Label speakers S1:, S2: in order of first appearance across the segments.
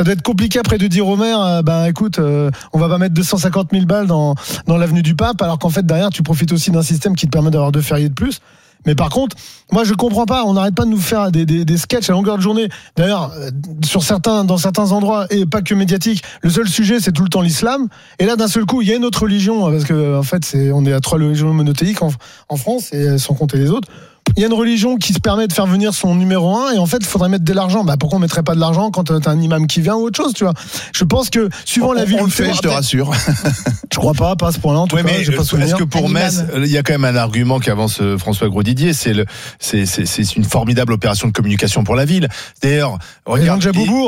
S1: Ça doit être compliqué après de dire au maire, écoute, on va pas mettre 250 000 balles dans l'avenue du Pape, alors qu'en fait derrière tu profites aussi d'un système qui te permet d'avoir 2 fériés de plus. Mais par contre, moi je comprends pas, on n'arrête pas de nous faire des sketchs à longueur de journée. D'ailleurs, dans certains endroits, et pas que médiatiques, le seul sujet c'est tout le temps l'islam. Et là d'un seul coup, il y a une autre religion, parce que en fait on est à 3 religions monothéiques en France, et sans compter les autres. Il y a une religion qui se permet de faire venir son numéro 1 et en fait il faudrait mettre de l'argent. Pourquoi on mettrait pas de l'argent quand t'as un imam qui vient ou autre chose, tu vois? Je pense que suivant la ville
S2: on le fait, je te rassure.
S1: Je crois pas à ce point-là en tout cas.
S2: Mais est-ce que pour Metz, il y a quand même un argument qu'avance François Grosdidier, c'est une formidable opération de communication pour la ville. D'ailleurs, regarde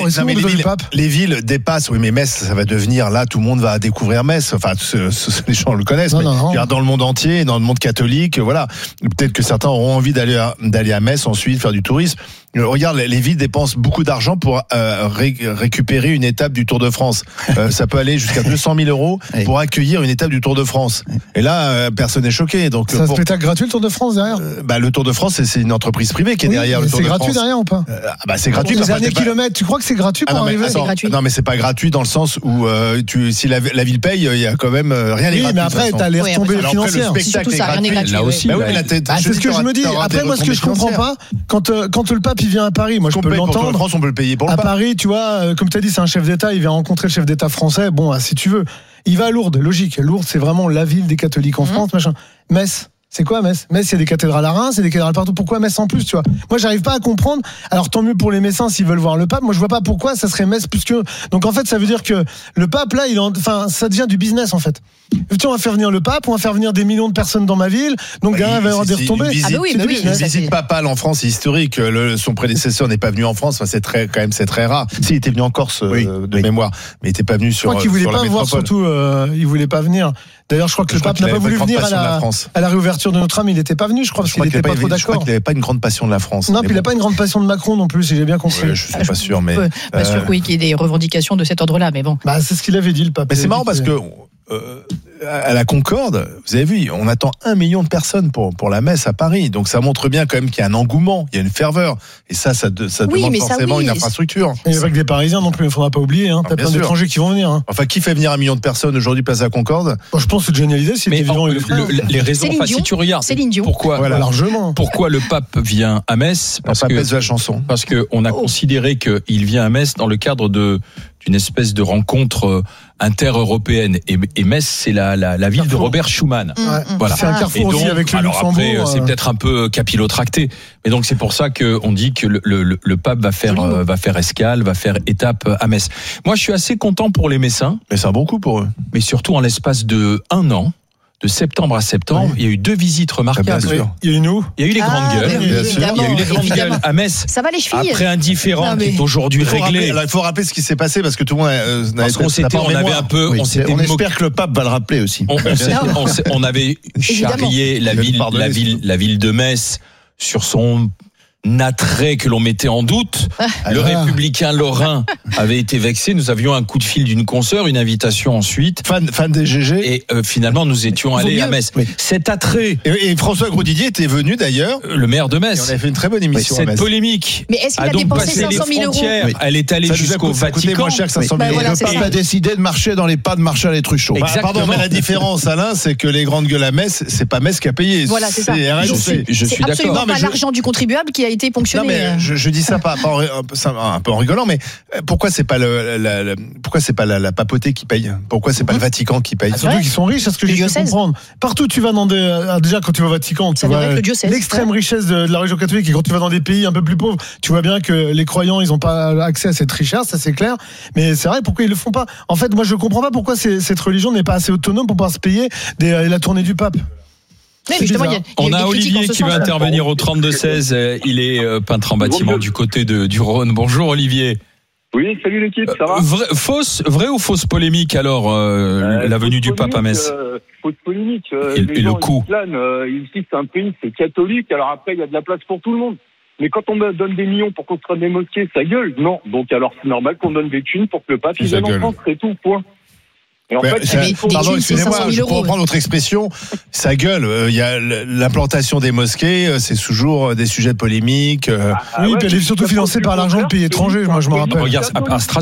S2: les villes dépassent. Oui, mais Metz, ça va devenir là, tout le monde va découvrir Metz. Enfin, les gens le connaissent. Non. Dans le monde entier, dans le monde catholique, voilà. Peut-être que certains auront envie d'aller à Metz ensuite, faire du tourisme. Regarde, les villes dépensent beaucoup d'argent pour récupérer une étape du Tour de France. Ça peut aller jusqu'à 200 000 euros pour accueillir une étape du Tour de France. Et là, personne n'est choqué. Donc,
S1: c'est un spectacle gratuit, le Tour de France, derrière?
S2: Le Tour de France, c'est une entreprise privée qui est derrière le Tour de France.
S1: C'est gratuit derrière ou pas?
S2: C'est gratuit.
S1: Les derniers kilomètres, tu crois que c'est gratuit pour arriver?
S2: Non, mais c'est pas gratuit dans le sens où si la ville paye, il y a quand même rien n'est gratuit.
S1: Oui, mais après, t'as les retombées financières.
S2: Le spectacle est gratuit.
S3: Là aussi.
S1: C'est ce que je me dis. Après, moi, ce que je comprends pas, quand le pape il vient à Paris, moi je peux l'entendre.
S2: En France, on peut le payer pour le
S1: pape.
S2: pape.
S1: À Paris, tu vois, comme tu as dit, c'est un chef d'État, il vient rencontrer le chef d'État français. Bon, si tu veux, il va à Lourdes, logique. Lourdes, c'est vraiment la ville des catholiques en France, machin. Metz. C'est quoi Metz? Metz, il y a des cathédrales à Reims, il y a des cathédrales partout. Pourquoi Metz en plus, tu vois? Moi, j'arrive pas à comprendre. Alors, tant mieux pour les Messins s'ils veulent voir le pape. Moi, je vois pas pourquoi ça serait Metz plus que. Donc, en fait, ça veut dire que le pape, là, ça devient du business, en fait. On va faire venir le pape, on va faire venir des millions de personnes dans ma ville. Donc, derrière, il va y avoir des retombées.
S2: Une visite papale en France, c'est historique. Son prédécesseur n'est pas venu en France. Enfin, c'est très rare. S'il était venu en Corse, de mémoire. Mais il était pas venu sur la métropole.
S1: Je crois qu'il voulait pas voir, surtout, il voulait pas venir. D'ailleurs, je crois que le pape n'a pas voulu venir à la réouverture de Notre-Dame. Il n'était pas venu, je crois, parce qu'il n'était pas trop d'accord.
S2: Je crois qu'il n'avait pas une grande passion de la France.
S1: Non, puis il n'a pas une grande passion de Macron non plus, si j'ai bien compris.
S2: Je suis pas sûr, mais.
S3: Pas sûr, oui, qu'il y ait des revendications de cet ordre-là, mais bon.
S1: C'est ce qu'il avait dit, le pape.
S2: Mais c'est marrant parce que. À la Concorde, vous avez vu, on attend 1 million de personnes pour la messe à Paris. Donc ça montre bien quand même qu'il y a un engouement, il y a une ferveur. Et ça demande forcément une infrastructure.
S1: Et avec des Parisiens non plus, il ne faudra pas oublier. T'as plein d'étrangers qui vont venir.
S2: Enfin, qui fait venir 1 million de personnes aujourd'hui place à la Concorde?
S1: Je pense que c'est génialisé. Si
S4: les raisons, si tu regardes, pourquoi le pape vient à Metz?
S2: Parce
S4: qu'on a considéré qu'il vient à Metz dans le cadre d'une espèce de rencontre inter-européenne. Et Metz, c'est la ville de Robert Schuman.
S1: Voilà. C'est un carrefour aussi avec le Luxembourg.
S4: Après, c'est peut-être un peu capillotracté. Mais donc, c'est pour ça qu'on dit que le pape va faire escale, va faire étape à Metz. Moi, je suis assez content pour les Messins.
S2: Mais c'est beaucoup pour eux.
S4: Mais surtout, en l'espace de 1 an, de septembre à septembre, il y a eu 2 visites remarquables.
S1: Il y a eu nous.
S4: Il y a eu les grandes gueules. Il y a eu les grandes gueules à Metz.
S3: Ça va les chevilles.
S4: Après un différend qui est aujourd'hui réglé.
S2: Il faut rappeler ce qui se s'est passé parce que tout le monde
S4: parce qu'on avait un peu,
S2: on espère que le pape va le rappeler aussi.
S4: On avait charrié la ville de Metz sur son attrait que l'on mettait en doute. Le républicain lorrain avait été vexé. Nous avions un coup de fil d'une consoeur, une invitation ensuite.
S2: Fan des GG.
S4: Et finalement, nous étions allés à Metz.
S2: Oui.
S4: Cet attrait.
S2: Et François Grosdier était venu d'ailleurs.
S4: Le maire de Metz.
S2: Et on a fait une très bonne émission.
S4: Cette polémique.
S3: Mais est-ce qu'il a dépensé 500 000 euros?
S4: Elle est allée jusqu'au Vatican.
S2: Moins cher que 500 000 euros.
S3: Le
S2: pape a décidé de marcher dans les pas de Marshall et Truchot. Pardon, mais la différence, Alain, c'est que les grandes gueules à Metz, c'est pas Metz qui a payé.
S3: Voilà, c'est ça.
S4: Je suis d'accord.
S3: C'est absolument pas l'argent du contribuable qui a été ponctionné.
S2: Non, mais je dis ça pas un peu en rigolant, mais pourquoi c'est pas la papauté qui paye? Pourquoi c'est pas le Vatican qui paye?
S1: Surtout qu'ils sont riches, c'est ce que j'ai pu comprendre. Partout tu vas dans déjà quand tu vas au Vatican, tu vois l'extrême richesse de la religion catholique, et quand tu vas dans des pays un peu plus pauvres, tu vois bien que les croyants ils ont pas accès à cette richesse, ça c'est clair. Mais c'est vrai, pourquoi ils le font pas? En fait, moi je comprends pas pourquoi cette religion n'est pas assez autonome pour pouvoir se payer la tournée du pape.
S4: On a Olivier qui va intervenir au 32-16. Il est peintre en bâtiment du côté du Rhône. Bonjour Olivier.
S5: Oui, salut l'équipe, ça va?
S4: Vraie ou fausse polémique alors, la venue du pape à Metz?
S5: Fausse polémique.
S4: Et le coût.
S5: Ici, c'est un pays, c'est catholique, alors après, il y a de la place pour tout le monde. Mais quand on donne des millions pour construire des mosquées, ça gueule. Non. Donc alors, c'est normal qu'on donne des thunes pour que le pape il vienne en France, c'est tout, point. Et en fait,
S2: pardon, excusez-moi, je peux reprendre notre expression. Ça gueule. Il y a l'implantation des mosquées, c'est toujours des sujets polémiques.
S1: Oui, puis elle est surtout financée par l'argent de pays étrangers. Moi, je me rappelle.
S4: Regarde, à Strasbourg.